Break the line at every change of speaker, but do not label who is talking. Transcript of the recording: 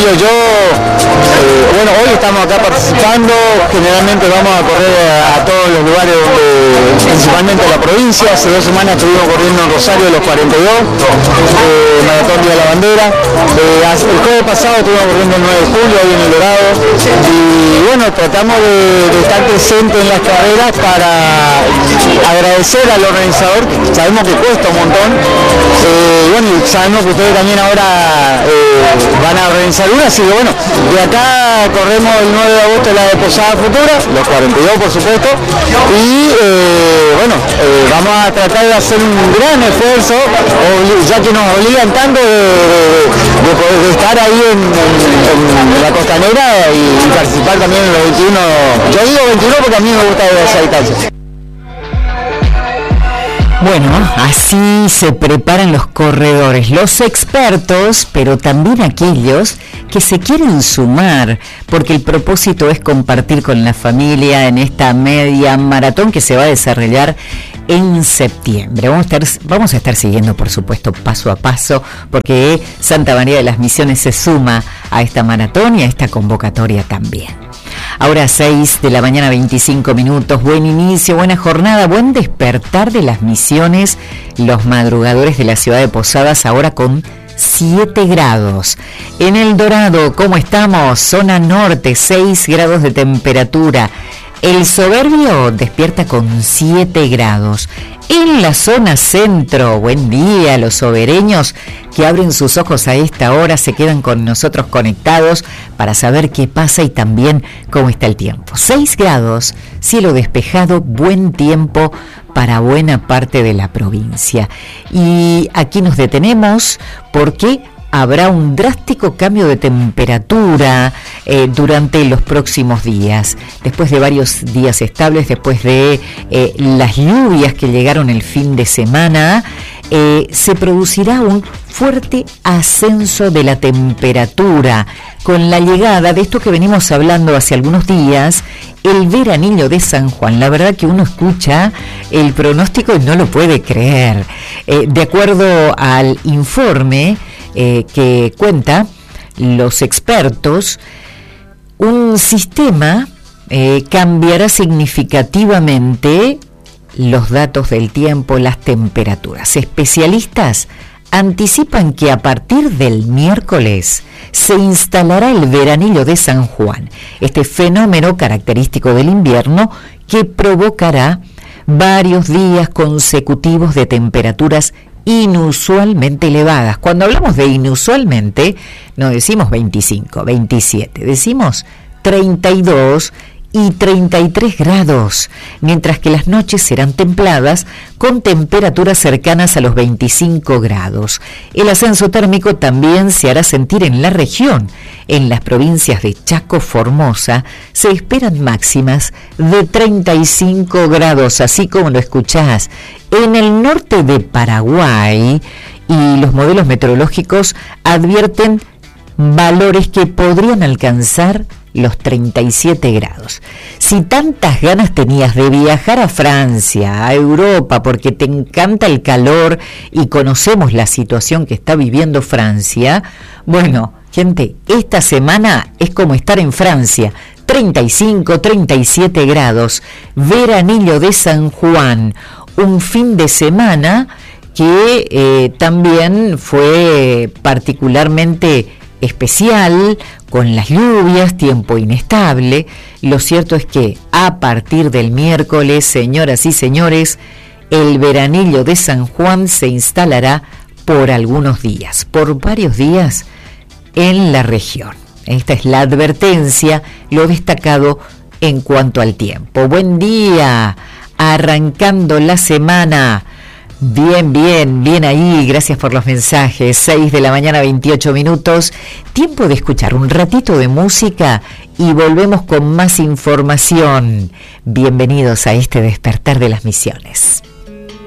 compañeros. Bueno, hoy estamos acá participando, generalmente vamos a correr a todos los lugares, principalmente a la provincia. Hace 2 semanas estuvimos corriendo en Rosario de los 42, Maratón Día de la Bandera. El jueves pasado estuvimos corriendo el 9 de julio, ahí en El Dorado. Y bueno, tratamos de estar presentes en las carreras para agradecer al organizador, que sabemos que cuesta un montón. Bueno, y sabemos que ustedes también ahora van a organizar una, así que bueno, de acá corremos el 9 de agosto la de Posada Futura, los 42 por supuesto, y bueno, vamos a tratar de hacer un gran esfuerzo, ya que nos obligan tanto de estar ahí en la costanera y participar también en los 21, yo digo 21 porque a mí me gusta esa distancia.
Bueno, así se preparan los corredores, los expertos, pero también aquellos que se quieren sumar, porque el propósito es compartir con la familia en esta media maratón que se va a desarrollar en septiembre. Vamos a estar siguiendo, por supuesto, paso a paso, porque Santa María de las Misiones se suma a esta maratón y a esta convocatoria también. Ahora 6 de la mañana, 25 minutos, buen inicio, buena jornada, buen despertar de las Misiones, los madrugadores de la ciudad de Posadas, ahora con 7 grados. En El Dorado, ¿cómo estamos? Zona norte, 6 grados de temperatura. El Soberbio despierta con 7 grados. En la zona centro, buen día, los sobereños que abren sus ojos a esta hora se quedan con nosotros conectados para saber qué pasa y también cómo está el tiempo. 6 grados, cielo despejado, buen tiempo para buena parte de la provincia. Y aquí nos detenemos porque habrá un drástico cambio de temperatura durante los próximos días. Después de varios días estables, después de las lluvias que llegaron el fin de semana, se producirá un fuerte ascenso de la temperatura con la llegada de esto que venimos hablando hace algunos días, el veranillo de San Juan. La verdad que uno escucha el pronóstico y no lo puede creer. De acuerdo al informe que cuenta los expertos, un sistema cambiará significativamente los datos del tiempo, las temperaturas. Especialistas anticipan que a partir del miércoles se instalará el veranillo de San Juan, este fenómeno característico del invierno que provocará varios días consecutivos de temperaturas inusualmente elevadas. Cuando hablamos de inusualmente, no decimos 25, 27, decimos 32 y 33 grados, mientras que las noches serán templadas con temperaturas cercanas a los 25 grados. El ascenso térmico también se hará sentir en la región. En las provincias de Chaco, Formosa, se esperan máximas de 35 grados, así como lo escuchás. En el norte de Paraguay, y los modelos meteorológicos advierten valores que podrían alcanzar los 37 grados. Si tantas ganas tenías de viajar a Francia, a Europa, porque te encanta el calor y conocemos la situación que está viviendo Francia, bueno, gente, esta semana es como estar en Francia. 35, 37 grados, veranillo de San Juan, un fin de semana que también fue particularmente especial, con las lluvias, tiempo inestable. Lo cierto es que a partir del miércoles, señoras y señores, el veranillo de San Juan se instalará por algunos días, por varios días en la región. Esta es la advertencia, lo destacado en cuanto al tiempo. Buen día, arrancando la semana. Bien ahí, gracias por los mensajes. 6 de la mañana, 28 minutos. Tiempo de escuchar un ratito de música y volvemos con más información. Bienvenidos a este despertar de las Misiones.